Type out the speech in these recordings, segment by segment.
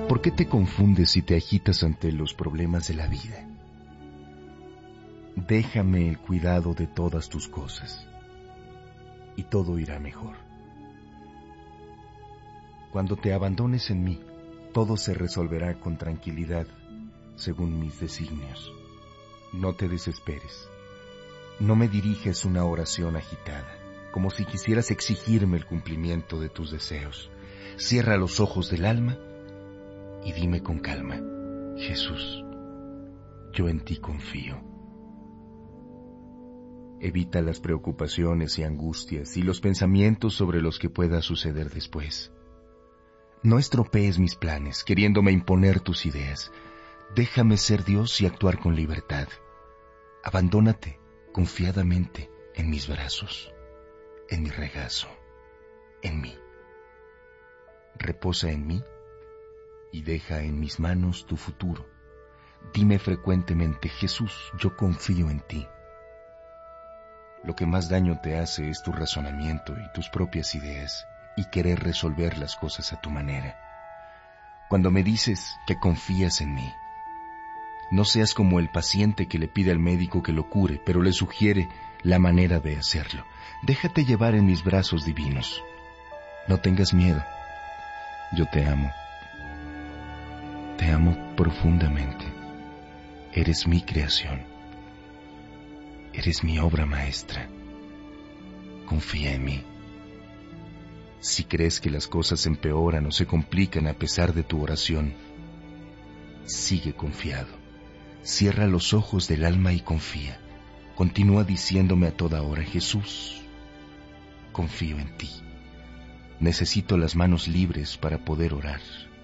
¿Por qué te confundes y te agitas ante los problemas de la vida? Déjame el cuidado de todas tus cosas y todo irá mejor. Cuando te abandones en mí, todo se resolverá con tranquilidad, según mis designios. No te desesperes. No me diriges una oración agitada, como si quisieras exigirme el cumplimiento de tus deseos. Cierra los ojos del alma y dime con calma: Jesús, yo en ti confío. Evita las preocupaciones y angustias y los pensamientos sobre los que pueda suceder después. No estropees mis planes, queriéndome imponer tus ideas. Déjame ser Dios y actuar con libertad. Abandónate confiadamente en mis brazos, en mi regazo, en mí. Reposa en mí y deja en mis manos tu futuro. Dime frecuentemente: Jesús, yo confío en ti. Lo que más daño te hace es tu razonamiento y tus propias ideas y querer resolver las cosas a tu manera. Cuando me dices que confías en mí, no seas como el paciente que le pide al médico que lo cure, pero le sugiere la manera de hacerlo. Déjate llevar en mis brazos divinos. No tengas miedo. Yo te amo. Te amo profundamente. Eres mi creación. Eres mi obra maestra. Confía en mí. Si crees que las cosas empeoran o se complican a pesar de tu oración, sigue confiado. Cierra los ojos del alma y confía. Continúa diciéndome a toda hora: Jesús, confío en ti. Necesito las manos libres para poder orar.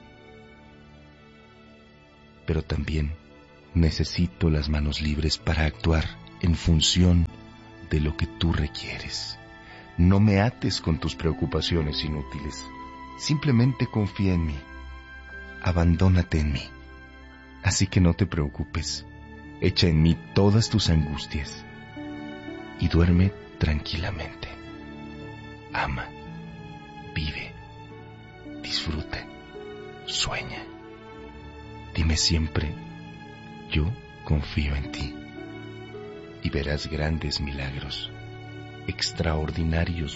Pero también necesito las manos libres para actuar en función de lo que tú requieres. No me ates con tus preocupaciones inútiles. Simplemente confía en mí. Abandónate en mí. Así que no te preocupes. Echa en mí todas tus angustias y duerme tranquilamente. Ama, vive, disfruta, sueña. Dime siempre: yo confío en ti. Y verás grandes milagros, extraordinarios